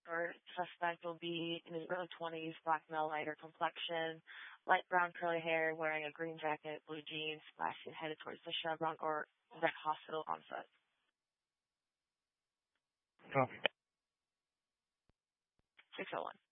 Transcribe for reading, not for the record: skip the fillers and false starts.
Our suspect will be in his early 20s, black male, lighter complexion, light brown curly hair, wearing a green jacket, blue jeans, glasses, headed towards the Chevron or Vet Hospital on foot. Copy. 601.